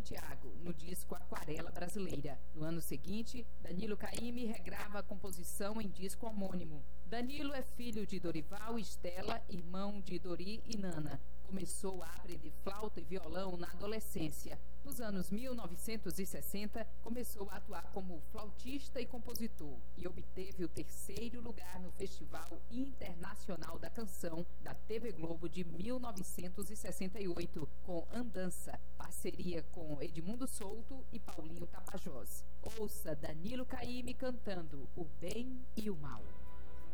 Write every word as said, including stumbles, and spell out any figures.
Santiago, no disco Aquarela Brasileira. No ano seguinte, Danilo Caymmi regrava a composição em disco homônimo. Danilo é filho de Dorival e Estela, irmão de Dori e Nana. Começou a aprender flauta e violão na adolescência. Nos anos mil novecentos e sessenta, começou a atuar como flautista e compositor e obteve o terceiro lugar no Festival Internacional da Canção da T V Globo de mil novecentos e sessenta e oito, com Andança, parceria com Edmundo Souto e Paulinho Tapajós. Ouça Danilo Caymmi cantando O Bem e o Mal.